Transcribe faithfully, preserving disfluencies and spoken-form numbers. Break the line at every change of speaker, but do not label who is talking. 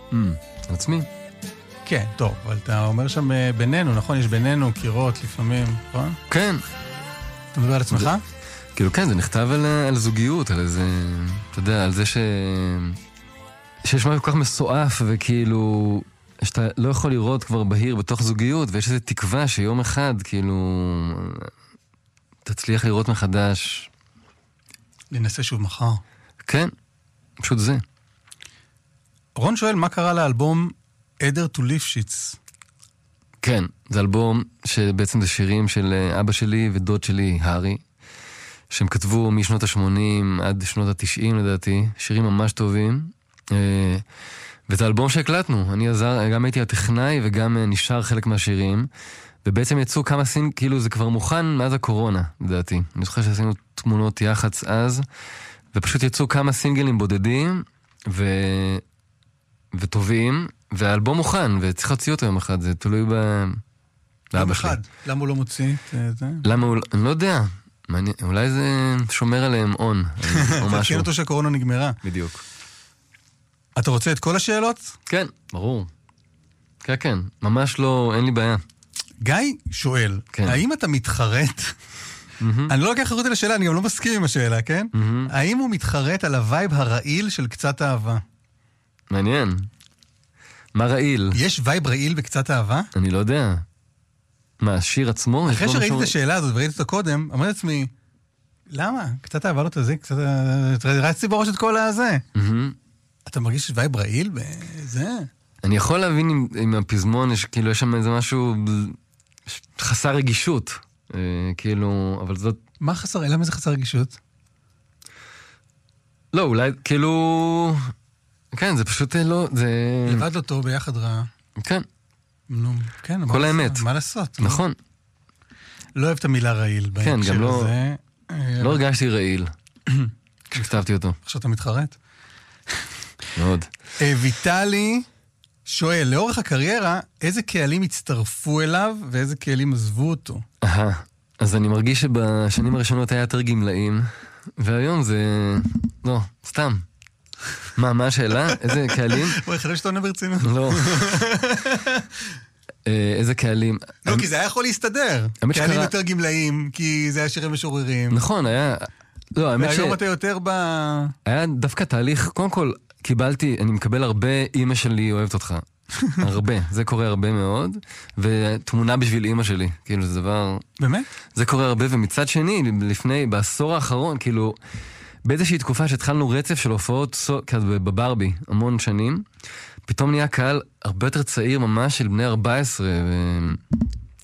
עצמי.
כן, טוב, אבל אתה אומר שם בינינו, נכון? יש בינינו קירות לפעמים, נכון?
כן.
אתה מדבר על עצמך?
כאילו, כן, זה נכתב על זוגיות, על איזה, אתה יודע, על זה ש... שיש משהו כל כך מסועף, וכאילו, שאתה לא יכול לראות כבר בהיר בתוך זוגיות, ויש איזו תקווה שיום אחד, כאילו, תצליח לראות מחדש.
ננסה שוב מחר.
כן, פשוט זה.
רון שואל, מה קרה לאלבום עדר טו ליפשיץ?
כן, זה אלבום שבעצם זה שירים של אבא שלי ודוד שלי, הארי, שהם כתבו משנות ה-שמונים עד שנות ה-תשעים לדעתי, שירים ממש טובים. וזה אלבום שהקלטנו, אני עזר, גם הייתי הטכנאי וגם נשאר חלק מהשירים, ובעצם יצאו כמה סינג, כאילו זה כבר מוכן מאז הקורונה, לדעתי. אני זוכר שעשינו תמונות יח"צ אז, ופשוט יצאו כמה סינגלים בודדים, ו... וטובים, והאלבום מוכן, וצריך להוציא אותו יום אחד, זה תלוי ב... לאבא שלי.
למה הוא לא מוציא את זה?
למה הוא... אני לא יודע. אולי זה שומר עליהם און, או משהו.
תקין אותו שהקורונה נגמרה.
בדיוק.
אתה רוצה את כל השאלות?
כן, ברור. כן, כן, ממש לא, אין לי בעיה.
גיא שואל, האם אתה מתחרט? אני לא לוקח אחריות על השאלה, אני גם לא מסכים עם השאלה, כן? האם הוא מתחרט על הווייב הרעיל של קצת אהבה?
מעניין. מה רעיל?
יש וייב רעיל בקצת אהבה?
אני לא יודע. מה, השיר עצמו?
אחרי שראיתי את השאלה הזאת וראיתי אותה קודם, אמרתי לעצמי, למה? קצת אהבה לא תזה, קצת... רצתי בראש את כל הזה. אתה מרגיש וייב רעיל בזה?
אני יכול להבין עם, עם הפזמון, יש, כאילו יש שם איזה משהו חסר רגישות, אה, כאילו, אבל זאת...
מה חסר? למה זה חסר רגישות?
לא, אולי, כאילו... כן, זה פשוט לא... זה...
לבד לא טוב, ביחד רע.
כן.
נו, כן.
כל האמת.
מה לעשות?
נכון.
לא אוהב את המילה רעיל.
כן, גם לא...
הזה.
לא הרגשתי רעיל. כשכתבתי אותו.
עכשיו אתה מתחרט?
מאוד.
ויטלי שואל, לאורך הקריירה, איזה קהלים הצטרפו אליו ואיזה קהלים עזבו אותו?
אהה, אז אני מרגיש שבשנים הראשונות היה יותר גמלאים, והיום זה... לא, סתם. מה, מה השאלה? איזה קהלים?
וואי, חלק שאתה עונה ברצינות.
לא. איזה קהלים?
לא, כי זה היה יכול להסתדר. קהלים יותר גמלאים, כי זה היה שירים משוררים.
נכון, היה... לא, האמת ש...
והיום אתה יותר ב...
היה דווקא תהליך, קודם כל, קיבלתי, אני מקבל הרבה, אמא שלי אוהבת אותך. הרבה, זה קורה הרבה מאוד, ותמונה בשביל אמא שלי, כאילו זה דבר...
באמת?
זה קורה הרבה, ומצד שני, לפני, בעשור האחרון, כאילו, באיזושהי תקופה שהתחלנו רצף של הופעות כזה בברבי, המון שנים, פתאום נהיה קהל הרבה יותר צעיר ממש של בני ארבע עשרה, ו...